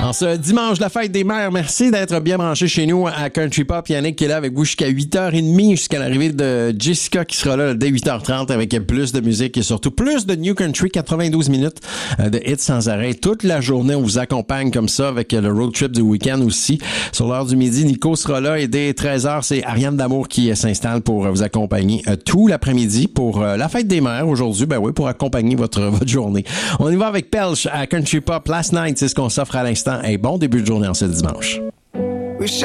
En ce dimanche, la fête des mères, merci d'être bien branché chez nous à Country Pop. Yannick qui est là avec vous jusqu'à 8h30, jusqu'à l'arrivée de Jessica qui sera là dès 8h30 avec plus de musique et surtout plus de New Country, 92 minutes de hits sans arrêt. Toute la journée, on vous accompagne comme ça avec le road trip du week-end aussi. Sur l'heure du midi, Nico sera là et dès 13h, c'est Ariane D'Amour qui s'installe pour vous accompagner tout l'après-midi pour la fête des mères aujourd'hui. Ben oui, pour accompagner votre journée. On y va avec Pelch à Country Pop. Last Night, c'est ce qu'on s'offre à l'instant. Un bon début de journée en ce dimanche.